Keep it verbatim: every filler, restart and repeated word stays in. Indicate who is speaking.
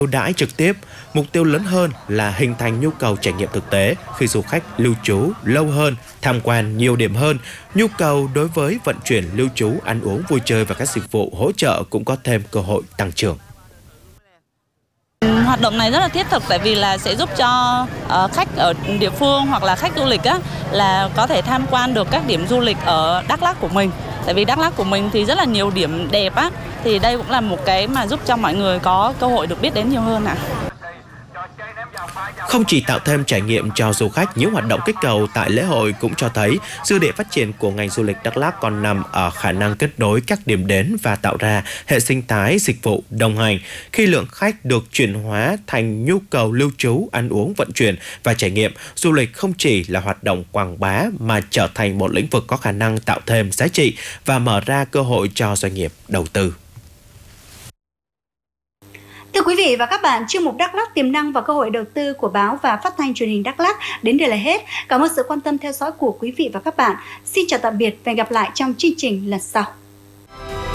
Speaker 1: ưu đãi trực tiếp, mục tiêu lớn hơn là hình thành nhu cầu trải nghiệm thực tế khi du khách lưu trú lâu hơn, tham quan nhiều điểm hơn. Nhu cầu đối với vận chuyển, lưu trú, ăn uống, vui chơi và các dịch vụ hỗ trợ cũng có thêm cơ hội tăng trưởng.
Speaker 2: Hoạt động này rất là thiết thực tại vì là sẽ giúp cho uh, khách ở địa phương hoặc là khách du lịch á, là có thể tham quan được các điểm du lịch ở Đắk Lắk của mình. Tại vì Đắk Lắk của mình thì rất là nhiều điểm đẹp á, thì đây cũng là một cái mà giúp cho mọi người có cơ hội được biết đến nhiều hơn ạ.
Speaker 1: Không chỉ tạo thêm trải nghiệm cho du khách, những hoạt động kích cầu tại lễ hội cũng cho thấy dư địa phát triển của ngành du lịch Đắk Lắk còn nằm ở khả năng kết nối các điểm đến và tạo ra hệ sinh thái dịch vụ đồng hành. Khi lượng khách được chuyển hóa thành nhu cầu lưu trú, ăn uống, vận chuyển và trải nghiệm, du lịch không chỉ là hoạt động quảng bá mà trở thành một lĩnh vực có khả năng tạo thêm giá trị và mở ra cơ hội cho doanh nghiệp đầu tư.
Speaker 3: Thưa quý vị và các bạn, chuyên mục Đắk Lắk tiềm năng và cơ hội đầu tư của báo và phát thanh truyền hình Đắk Lắk đến đây là hết. Cảm ơn sự quan tâm theo dõi của quý vị và các bạn. Xin chào tạm biệt và hẹn gặp lại trong chương trình lần sau.